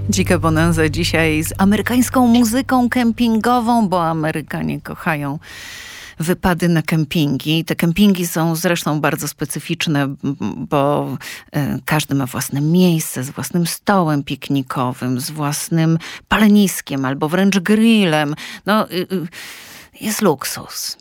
Dzika Bonanza dzisiaj z amerykańską muzyką kempingową, bo Amerykanie kochają wypady na kempingi. Te kempingi są zresztą bardzo specyficzne, bo każdy ma własne miejsce z własnym stołem piknikowym, z własnym paleniskiem albo wręcz grillem. Jest luksus.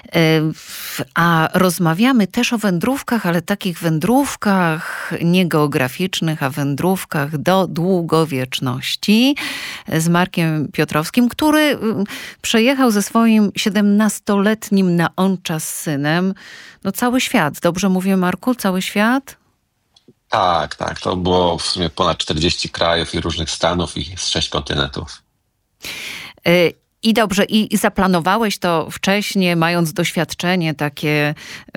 A rozmawiamy też o wędrówkach, ale takich wędrówkach niegeograficznych, a wędrówkach do długowieczności z Markiem Piotrowskim, który przejechał ze swoim 17-letnim na on czas synem cały świat. Dobrze mówię, Marku? Cały świat? Tak. To było w sumie ponad 40 krajów i różnych stanów i z 6 kontynentów. I dobrze, i zaplanowałeś to wcześniej, mając doświadczenie takie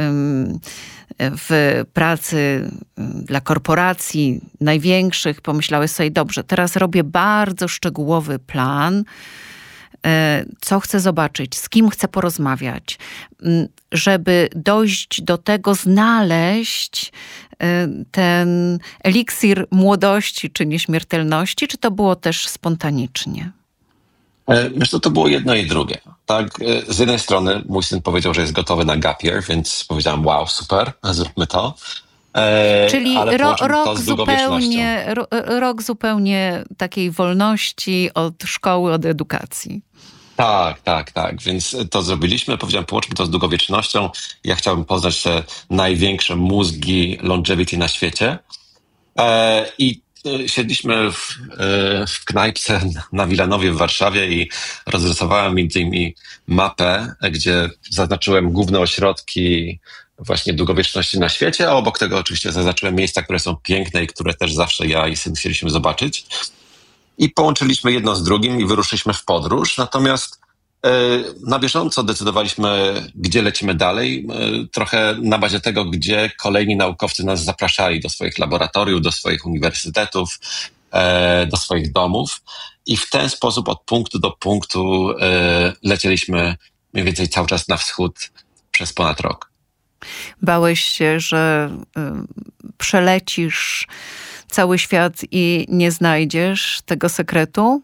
w pracy dla korporacji największych, pomyślałeś sobie, dobrze, teraz robię bardzo szczegółowy plan, co chcę zobaczyć, z kim chcę porozmawiać, żeby dojść do tego, znaleźć ten eliksir młodości czy nieśmiertelności, czy to było też spontanicznie? Myślę, że to było jedno i drugie. Tak, z jednej strony mój syn powiedział, że jest gotowy na gap year, więc powiedziałem, wow, super, zróbmy to. Czyli Ale połączymy to z długowiecznością. rok zupełnie takiej wolności od szkoły, od edukacji. Tak. Więc to zrobiliśmy. Powiedziałem, połączmy to z długowiecznością. Ja chciałbym poznać te największe mózgi longevity na świecie. I siedliśmy w knajpce na Wilanowie w Warszawie i rozrysowałem między innymi mapę, gdzie zaznaczyłem główne ośrodki właśnie długowieczności na świecie, a obok tego oczywiście zaznaczyłem miejsca, które są piękne i które też zawsze ja i syn chcieliśmy zobaczyć. I połączyliśmy jedno z drugim i wyruszyliśmy w podróż. Natomiast na bieżąco decydowaliśmy, gdzie lecimy dalej, trochę na bazie tego, gdzie kolejni naukowcy nas zapraszali do swoich laboratoriów, do swoich uniwersytetów, do swoich domów. I w ten sposób od punktu do punktu lecieliśmy mniej więcej cały czas na wschód przez ponad rok. Bałeś się, że przelecisz cały świat i nie znajdziesz tego sekretu?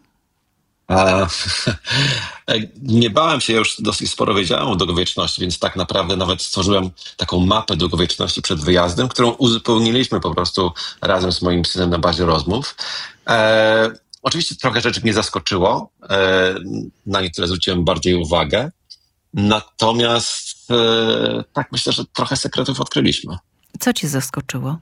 Nie bałem się, już dosyć sporo wiedziałem o długowieczności, więc tak naprawdę nawet stworzyłem taką mapę długowieczności przed wyjazdem, którą uzupełniliśmy po prostu razem z moim synem na bazie rozmów. Oczywiście trochę rzeczy mnie zaskoczyło, na niektóre zwróciłem bardziej uwagę, natomiast tak myślę, że trochę sekretów odkryliśmy. Co cię zaskoczyło?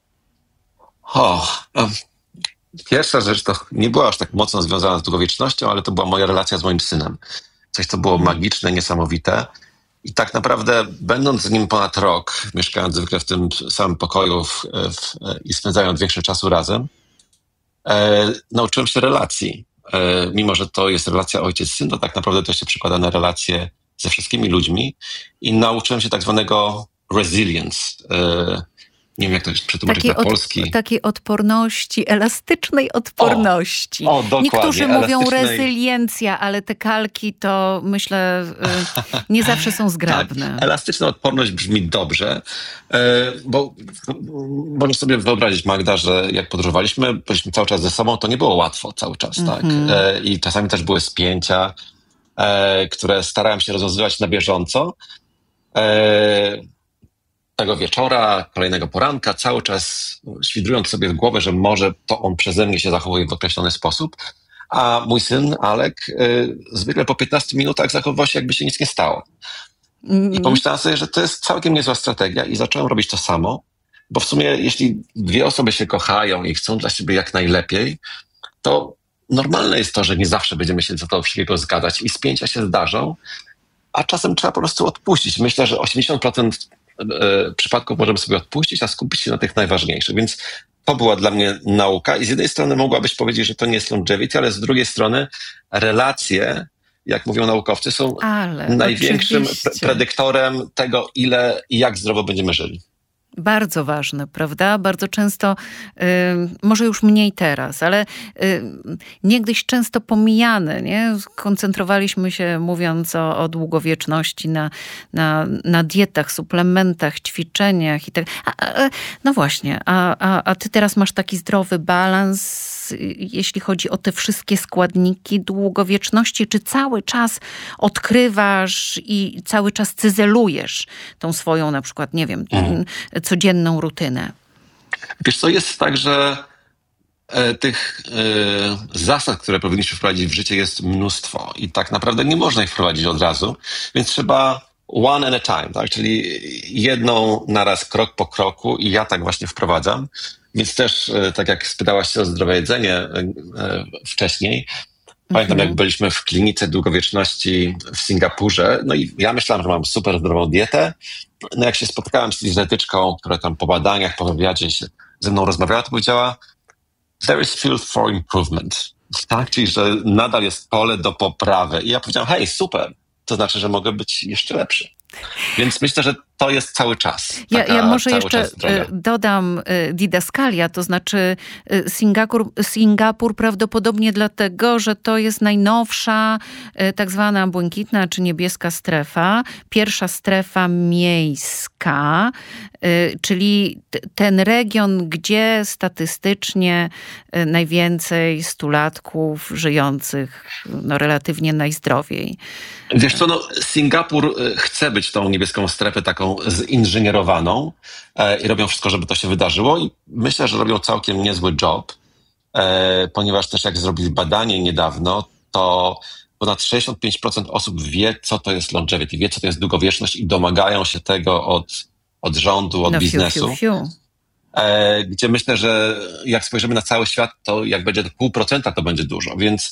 Pierwsza rzecz to nie była aż tak mocno związana z długowiecznością, ale to była moja relacja z moim synem. Coś, co było magiczne, niesamowite. I tak naprawdę, będąc z nim ponad rok, mieszkając zwykle w tym samym pokoju i spędzając większość czasu razem, nauczyłem się relacji. Mimo że to jest relacja ojciec-syn, to tak naprawdę to się przekłada na relacje ze wszystkimi ludźmi. I nauczyłem się tak zwanego resilience. Nie wiem, jak to przetłumaczyć na polski. Takiej odporności, elastycznej odporności. Dokładnie. Niektórzy mówią rezyliencja, ale te kalki to myślę nie zawsze są zgrabne. Tak, elastyczna odporność brzmi dobrze, bo możesz sobie wyobrazić, Magda, że jak podróżowaliśmy, byliśmy cały czas ze sobą, to nie było łatwo cały czas, tak? I czasami też były spięcia, które starałem się rozwiązywać na bieżąco. Tego wieczora, kolejnego poranka, cały czas świdrując sobie w głowę, że może to on przeze mnie się zachowuje w określony sposób, a mój syn Alek zwykle po 15 minutach zachowywał się, jakby się nic nie stało. I pomyślałem sobie, że to jest całkiem niezła strategia i zacząłem robić to samo, bo w sumie jeśli dwie osoby się kochają i chcą dla siebie jak najlepiej, to normalne jest to, że nie zawsze będziemy się za to wszystkiego zgadzać i spięcia się zdarzą, a czasem trzeba po prostu odpuścić. Myślę, że 80% przypadków możemy sobie odpuścić, a skupić się na tych najważniejszych. Więc to była dla mnie nauka i z jednej strony mogłabyś powiedzieć, że to nie jest longevity, ale z drugiej strony relacje, jak mówią naukowcy, są największym predyktorem tego, ile i jak zdrowo będziemy żyli. Bardzo ważne, prawda? Bardzo często, może już mniej teraz, ale niegdyś często pomijane, nie? Koncentrowaliśmy się, mówiąc o długowieczności, na dietach, suplementach, ćwiczeniach i tak. No właśnie, a ty teraz masz taki zdrowy balans jeśli chodzi o te wszystkie składniki długowieczności, czy cały czas odkrywasz i cały czas cyzelujesz tą swoją, na przykład, nie wiem, codzienną rutynę? Wiesz co, jest tak, że tych zasad, które powinniśmy wprowadzić w życie, jest mnóstwo i tak naprawdę nie można ich wprowadzić od razu, więc trzeba one at a time, tak? Czyli jedną naraz, krok po kroku i ja tak właśnie wprowadzam. Więc też, tak jak spytałaś się o zdrowe jedzenie wcześniej, pamiętam jak byliśmy w klinice długowieczności w Singapurze, no i ja myślałem, że mam super zdrową dietę. No jak się spotkałem z dietetyczką, która tam po badaniach, po wywiadzie się ze mną rozmawiała, to powiedziała: there is field for improvement. Tak, czyli że nadal jest pole do poprawy. I ja powiedziałem: hej, super, to znaczy, że mogę być jeszcze lepszy. Więc myślę, że to jest cały czas. Ja może jeszcze dodam didaskalia, to znaczy Singapur prawdopodobnie dlatego, że to jest najnowsza tak zwana błękitna czy niebieska strefa, pierwsza strefa miejska, czyli ten region, gdzie statystycznie najwięcej stulatków żyjących relatywnie najzdrowiej. Wiesz co, no, Singapur chce być tą niebieską strefę taką zinżynierowaną i robią wszystko, żeby to się wydarzyło i myślę, że robią całkiem niezły job, ponieważ też jak zrobili badanie niedawno, to ponad 65% osób wie, co to jest longevity, wie, co to jest długowieczność i domagają się tego od rządu, od biznesu. Gdzie myślę, że jak spojrzymy na cały świat, to jak będzie to 0,5%, to będzie dużo, więc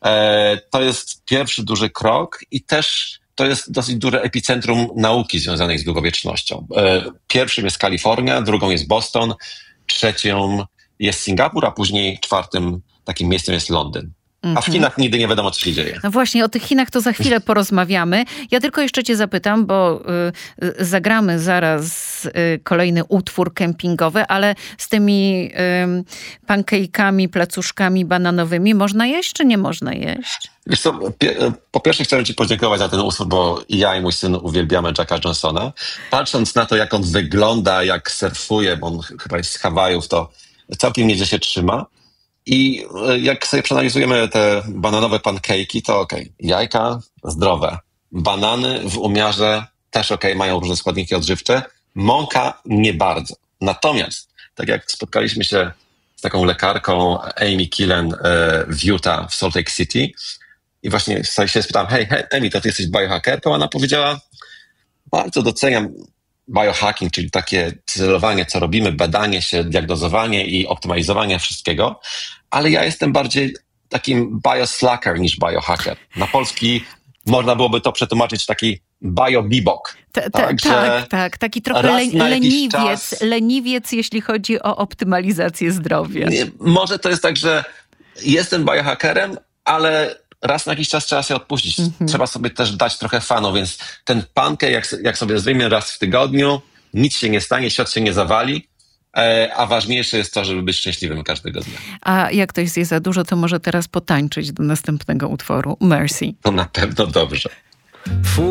to jest pierwszy duży krok i też to jest dosyć duże epicentrum nauki związanej z długowiecznością. Pierwszym jest Kalifornia, drugą jest Boston, trzecią jest Singapur, a później czwartym takim miejscem jest Londyn. A w Chinach nigdy nie wiadomo, co się dzieje. No właśnie, o tych Chinach to za chwilę porozmawiamy. Ja tylko jeszcze cię zapytam, bo zagramy zaraz kolejny utwór kempingowy, ale z tymi pancake'ami, placuszkami bananowymi można jeść, czy nie można jeść? Wiesz co, po pierwsze chciałem ci podziękować za ten utwór, bo ja i mój syn uwielbiamy Jacka Johnsona. Patrząc na to, jak on wygląda, jak surfuje, bo on chyba jest z Hawajów, to całkiem nieźle się trzyma. I jak sobie przeanalizujemy te bananowe pancake'i, to okej, jajka zdrowe, banany w umiarze też mają różne składniki odżywcze, mąka nie bardzo. Natomiast, tak jak spotkaliśmy się z taką lekarką Amy Killen w Utah, w Salt Lake City i właśnie się spytałem: hej, Amy, to ty jesteś biohackerką? Ona powiedziała: bardzo doceniam biohacking, czyli takie cyzelowanie, co robimy, badanie się, diagnozowanie i optymalizowanie wszystkiego, ale ja jestem bardziej takim bioslacker niż biohacker. Na polski można byłoby to przetłumaczyć taki biobibok. Tak, taki trochę leniwiec, jeśli chodzi o optymalizację zdrowia. Może to jest tak, że jestem biohackerem, ale raz na jakiś czas trzeba się odpuścić. Trzeba sobie też dać trochę fanu, więc ten pancake, jak sobie zrobimy raz w tygodniu, nic się nie stanie, świat się nie zawali, a ważniejsze jest to, żeby być szczęśliwym każdego dnia. A jak ktoś zje za dużo, to może teraz potańczyć do następnego utworu. Mercy. To na pewno dobrze.